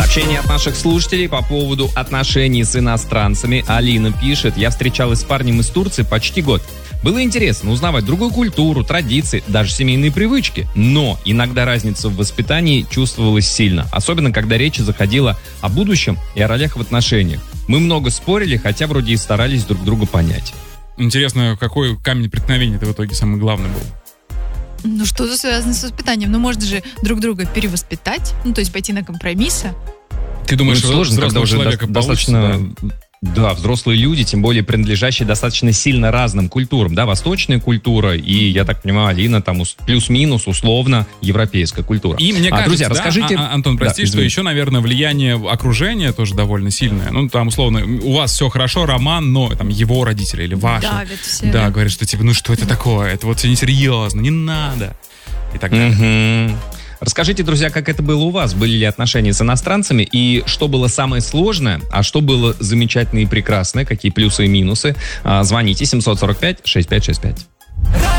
Сообщение от наших слушателей по поводу отношений с иностранцами. Алина пишет: я встречалась с парнем из Турции почти год. Было интересно узнавать другую культуру, традиции, даже семейные привычки. Но иногда разница в воспитании чувствовалась сильно. Особенно, когда речь заходила о будущем и о ролях в отношениях. Мы много спорили, хотя вроде и старались друг друга понять. Интересно, какой камень преткновения-то в итоге самый главный был? Ну, что-то связано с воспитанием. Ну, можно же друг друга перевоспитать, ну, то есть пойти на компромиссы. Ты думаешь, сложно, когда уже достаточно... Да, взрослые люди, тем более принадлежащие достаточно сильно разным культурам. Да, восточная культура и, я так понимаю, Алина, там плюс-минус условно европейская культура. И мне кажется, друзья, расскажите... Антон, прости, что еще, наверное, влияние окружения тоже довольно сильное. Ну, там, условно, у вас все хорошо, роман, но там его родители или ваши. Давят все. Да, говорят, что типа, ну что это такое? Это вот все несерьезно, не надо. И так далее. Расскажите, друзья, как это было у вас? Были ли отношения с иностранцами? И что было самое сложное? А что было замечательное и прекрасное? Какие плюсы и минусы? Звоните 745-6565.